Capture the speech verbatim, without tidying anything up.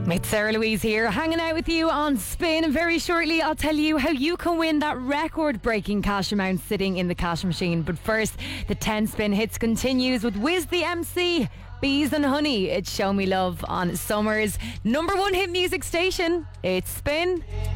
It's Sarah Louise here, hanging out with you on Spin, and very shortly I'll tell you how you can win that record-breaking cash amount sitting in the cash machine. But first, the ten Spin Hits continues with Wiz the M C, Bees and Honey. It's Show Me Love on Summer's number one hit music station. It's Spin.